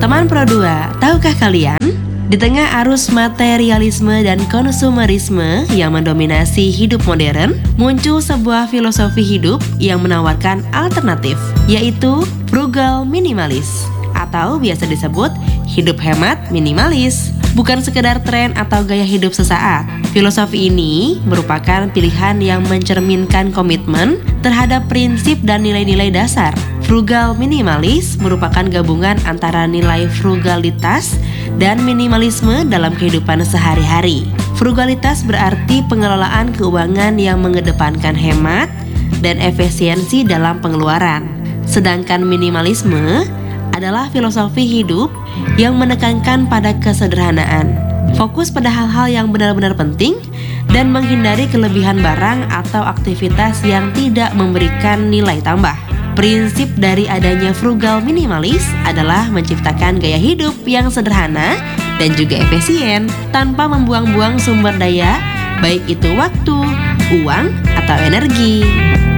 Teman Pro 2, tahukah kalian? Di tengah arus materialisme dan konsumerisme yang mendominasi hidup modern, muncul sebuah filosofi hidup yang menawarkan alternatif, yaitu frugal minimalis, atau biasa disebut hidup hemat minimalis. Bukan sekedar tren atau gaya hidup sesaat. Filosofi ini merupakan pilihan yang mencerminkan komitmen terhadap prinsip dan nilai-nilai dasar. Frugal minimalis merupakan gabungan antara nilai frugalitas dan minimalisme dalam kehidupan sehari-hari. Frugalitas berarti pengelolaan keuangan yang mengedepankan hemat dan efisiensi dalam pengeluaran. Sedangkan minimalisme adalah filosofi hidup yang menekankan pada kesederhanaan, fokus pada hal-hal yang benar-benar penting, dan menghindari kelebihan barang atau aktivitas yang tidak memberikan nilai tambah. Prinsip dari adanya frugal minimalis adalah menciptakan gaya hidup yang sederhana dan juga efisien tanpa membuang-buang sumber daya, baik itu waktu, uang, atau energi.